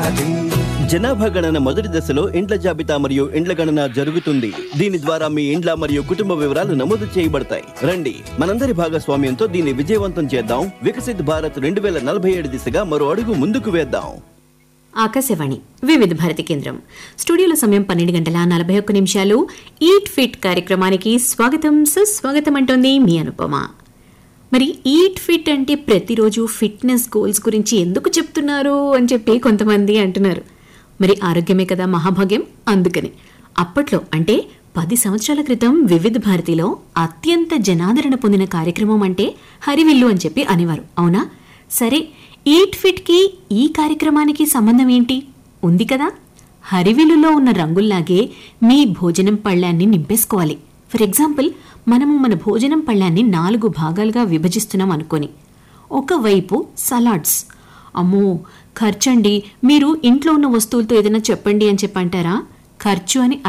జనాభా గణన మొదటి దశలో ఇండ్ల జాబితా మరియు ఇండ్ల గణన జరుగుతుంది. దీని ద్వారా మీ ఇండ్ల మరియు కుటుంబ వివరాలు నమోదు చేయబడతాయి. రండి, మనందరి భాగస్వామ్యంతో దీన్ని విజయవంతం చేద్దాం. వికసిత్ భారత్ 2047 దిశగా మరో అడుగు ముందుకు వేద్దాం. ఆకాశవాణి వివిధ భారతి కేంద్రం. స్టూడియోలో సమయం 12:41. ఈట్ ఫిట్ కార్యక్రమానికి స్వాగతం, సుస్వాగతం అంటోంది మీ అనుపమ. మరి ఈట్ ఫిట్ అంటే ప్రతిరోజు ఫిట్నెస్ గోల్స్ గురించి ఎందుకు చెప్తున్నారు అని చెప్పి కొంతమంది అంటున్నారు. మరి ఆరోగ్యమే కదా మహాభాగ్యం. అందుకని అప్పట్లో అంటే 10 సంవత్సరాల క్రితం వివిధ భారతిలో అత్యంత జనాదరణ పొందిన కార్యక్రమం అంటే హరివిల్లు అని చెప్పి అనేవారు. అవునా? సరే, ఈట్ ఫిట్ కి ఈ కార్యక్రమానికి సంబంధం ఏంటి? ఉంది కదా. హరివిల్లులో ఉన్న రంగుల్లాగే మీ భోజనం పళ్ళాన్ని నింపేసుకోవాలి. ఫర్ ఎగ్జాంపుల్, మనము మన భోజనం పళ్ళాన్ని 4 భాగాలుగా విభజిస్తున్నాం అనుకోని, ఒకవైపు సలాడ్స్. అమ్మో ఖర్చండి, మీరు ఇంట్లో ఉన్న వస్తువులతో ఏదైనా చెప్పండి అని చెప్పంటారా? ఖర్చు అని